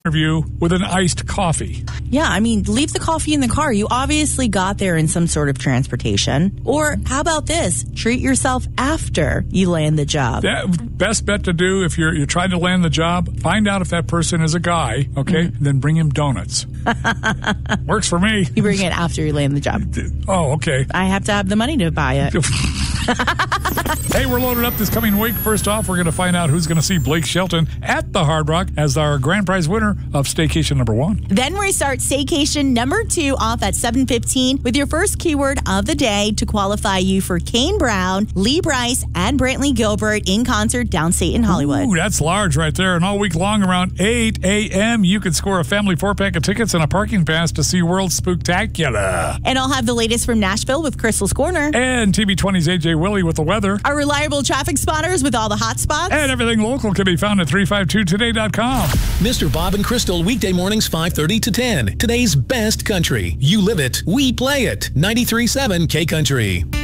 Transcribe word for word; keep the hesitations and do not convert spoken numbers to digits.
interview with an iced coffee. Yeah, I mean, leave the coffee in the car. You obviously got there in some sort of transportation. Or how about this? Treat yourself after you land the job. That, best bet to do if you're you're trying to land the job, find out if that person is a guy, okay? Mm-hmm. Then bring him donuts. Works for me. You bring it after you land the job. Oh, okay. I have to have the money to buy it. Hey, we're loaded up this coming week. First off, we're going to find out who's going to see Blake Shelton at the Hard Rock as our grand prize winner of Staycation number one. Then we start Staycation number two off at seven fifteen with your first keyword of the day to qualify you for Kane Brown, Lee Brice, and Brantley Gilbert in concert downstate in Hollywood. Ooh, that's large right there. And all week long around eight a.m., you can score a family four-pack of tickets and a parking pass to see World Spooktacular. And I'll have the latest from Nashville with Crystal's Corner. And T V twenty's A J Willie with the weather. Our reliable traffic spotters with all the hot spots. And everything local can be found at three five two today dot com. Mister Bob and Crystal, weekday mornings five thirty to ten. Today's best country. You live it, we play it. ninety-three point seven K Country.